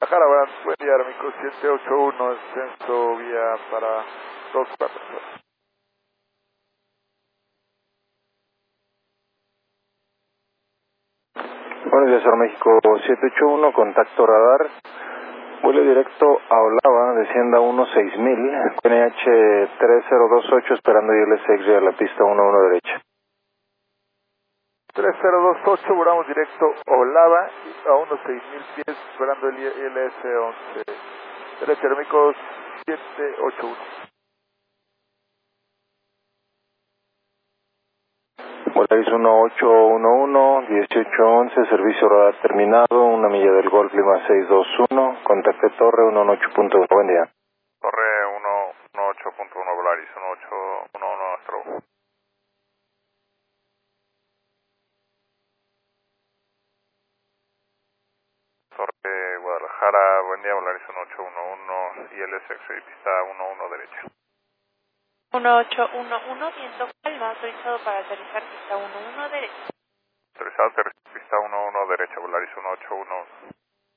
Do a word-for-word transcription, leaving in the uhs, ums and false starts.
Guadalajara, buen día, Aeroméxico siete ocho uno, descenso vía para dos cuatro. Buenos días, Aeroméxico siete ocho uno, contacto radar, vuelo directo a Olava, descienda uno seis mil, Q N H tres cero dos ocho, esperando I L S X a la pista uno uno derecha. tres cero dos ocho, volamos directo Olava a unos seis mil pies, esperando el I L S once. Derecha, Aeroméxico siete ocho uno. Volaris uno ocho uno uno, dieciocho once, servicio radar terminado, una milla del Golf Lima seis dos uno, contacte torre uno ocho punto uno, buen día. Torre uno ocho punto uno, Volaris uno ocho uno uno, Astro. Torre Guadalajara, buen día, Volaris uno ocho uno uno, I L S X, pista uno uno derecha. uno ocho uno uno, viento calma, autorizado para aterrizar pista uno uno derecha. Autorizado, aterrizar pista uno uno derecha, Volaris uno ocho uno uno.